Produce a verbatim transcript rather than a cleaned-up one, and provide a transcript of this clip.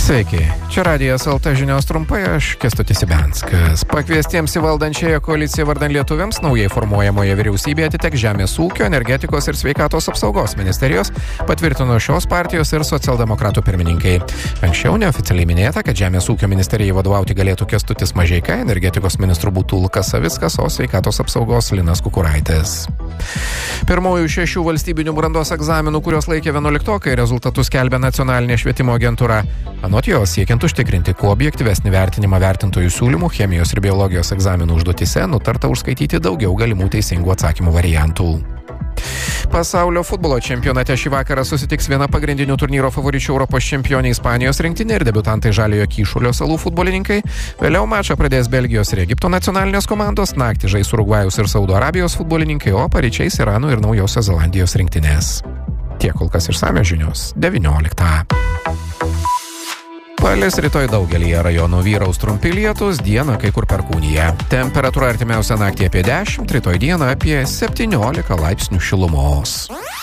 Sveiki, čia Radijas L T žinios trumpai, aš Kęstutis Ibenskas. Pakviestiems į valdančiąją koaliciją vardan lietuviams naujai formuojamoje vyriausybėje atiteks Žemės ūkio, energetikos ir sveikatos apsaugos ministerijos, patvirtino šios partijos ir socialdemokratų pirmininkai. Anksčiau neoficialiai minėta, kad Žemės ūkio ministerijai vadovauti galėtų Kęstutis Mažeika, energetikos ministru būtų Lukas Savickas, o sveikatos apsaugos Linas Kukuraitis. Pirmųjų šešių valstybinių brandos egzaminų, kuriuos laikė vienuoliktokai, rezultatus skelbia nacionalinė švietimo agentūra. Anot jos, siekiant užtikrinti kuo objektyvesnį vertinimą vertintojų siūlymų chemijos ir biologijos egzaminų užduotise, nutarta užskaityti daugiau galimų teisingų atsakymų variantų. Pasaulio futbolo čempionate šį vakarą susitiks viena pagrindinių turnyro favoričių Europos čempionė Ispanijos rinktinė ir debiutantai Žaliojo Kyšulio salų futbolininkai. Vėliau mačą pradės Belgijos ir Egipto nacionalinės komandos, naktį žais Urugvajaus ir Saudo Arabijos futbolininkai, o paryčiais Irano ir Naujosios Zelandijos rinktinės. Tiek kol kas išsamios žinios devynioliktą. Palis rytoj daugelyje rajonų vyraus trumpi lietūs, dieną kai kur perkūnija. Temperatūra artimiausią naktį apie dešimt, rytoj dieną apie septyniolika laipsnių šilumos.